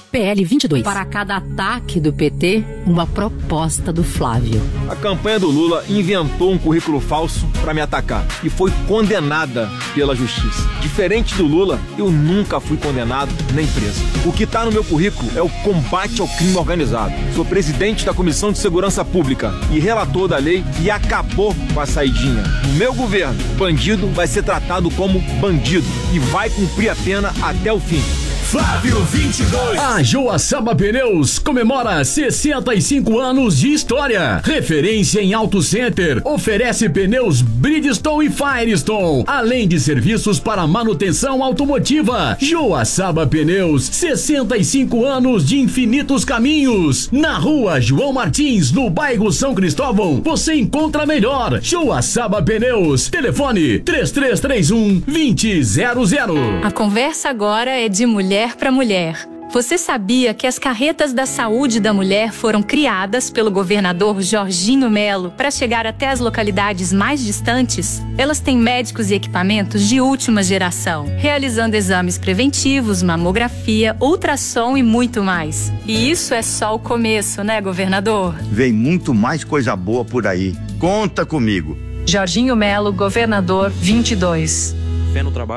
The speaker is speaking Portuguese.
PL 22. Para cada ataque do PT, uma proposta do Flávio. A campanha do Lula inventou um currículo falso para me atacar e foi condenada pela justiça. Diferente do Lula, eu nunca fui condenado nem preso. O que está no meu currículo é o combate ao crime organizado. Sou presidente da Comissão de Segurança Pública e relator da lei que acabou com a saidinha. No meu governo, bandido vai ser tratado como bandido e vai cumprir a pena até o fim. Flávio 22. A Joaçaba Pneus comemora 65 anos de história. Referência em Auto Center. Oferece pneus Bridgestone e Firestone, além de serviços para manutenção automotiva. Joaçaba Pneus, 65 anos de infinitos caminhos. Na rua João Martins, no bairro São Cristóvão, você encontra melhor. Joaçaba Pneus. Telefone 3331-2000. A conversa agora é de mulher para mulher. Você sabia que as carretas da saúde da mulher foram criadas pelo governador Jorginho Melo para chegar até as localidades mais distantes? Elas têm médicos e equipamentos de última geração, realizando exames preventivos, mamografia, ultrassom e muito mais. E isso é só o começo, né, governador? Vem muito mais coisa boa por aí. Conta comigo. Jorginho Melo, governador 22. Fé no trabalho.